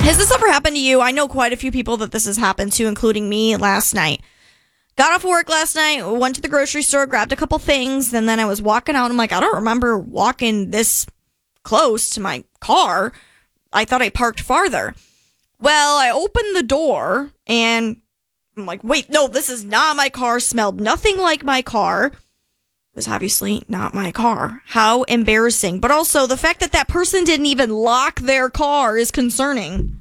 Has this ever happened to you? I know quite a few people that this has happened to, including me last night. Got off work last night, went to the grocery store, grabbed a couple things, and then I was walking out. I'm like, I don't remember walking this close to my car. I thought I parked farther. Well, I opened the door, and I'm like, wait, no, this is not my car. Smelled nothing like my car. It was obviously not my car. How embarrassing. But also, the fact that that person didn't even lock their car is concerning.